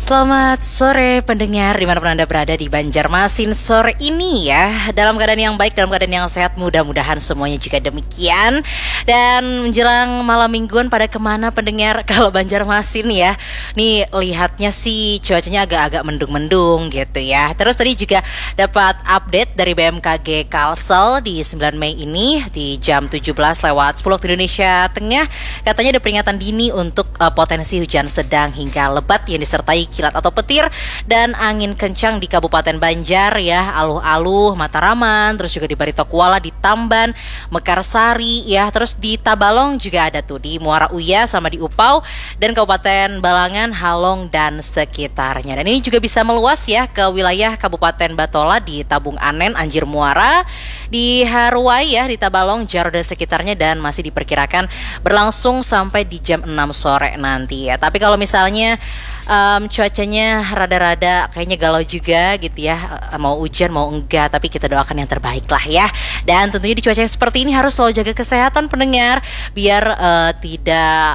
Selamat sore pendengar dimanapun Anda berada di Banjarmasin sore ini ya. Dalam keadaan yang baik, dalam keadaan yang sehat, mudah-mudahan semuanya juga demikian. Dan menjelang malam mingguan pada kemana pendengar kalau Banjarmasin ya. Nih lihatnya sih cuacanya agak-agak mendung-mendung gitu ya. Terus tadi juga dapat update dari BMKG Kalsel di 9 Mei ini di jam 17:10 waktu Indonesia Tengah. Katanya ada peringatan dini untuk potensi hujan sedang hingga lebat yang disertai kilat atau petir dan angin kencang di Kabupaten Banjar ya, Aluh-Aluh, Mataraman, terus juga di Baritokuala, di Tamban, Mekarsari ya, terus di Tabalong juga ada tuh di Muara Uya sama di Upau dan Kabupaten Balangan, Halong dan sekitarnya. Dan ini juga bisa meluas ya ke wilayah Kabupaten Batola di Tabung Anen, Anjir Muara, di Haruai ya, di Tabalong, Jaro dan sekitarnya dan masih diperkirakan berlangsung sampai di jam 6 sore nanti ya. Tapi kalau misalnya cuacanya rada-rada kayaknya galau juga gitu ya, mau hujan mau enggak, tapi kita doakan yang terbaik lah ya. Dan tentunya di cuaca yang seperti ini harus selalu jaga kesehatan pendengar biar tidak